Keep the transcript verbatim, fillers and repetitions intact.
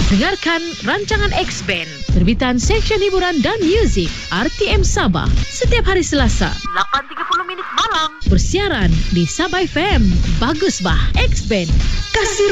Dengarkan rancangan X-Band, terbitan Seksyen Hiburan dan Muzik R T M Sabah, setiap hari Selasa lapan tiga puluh minit malam, bersiaran di Sabah F M. Bagus bah, X-Band, kasih